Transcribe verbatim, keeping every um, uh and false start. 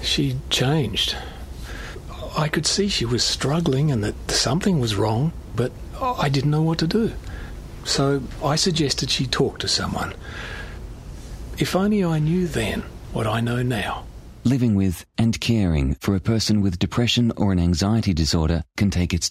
She'd changed. I could see she was struggling and that something was wrong, but I didn't know what to do. So I suggested she talk to someone. If only I knew then what I know now. Living with and caring for a person with depression or an anxiety disorder can take its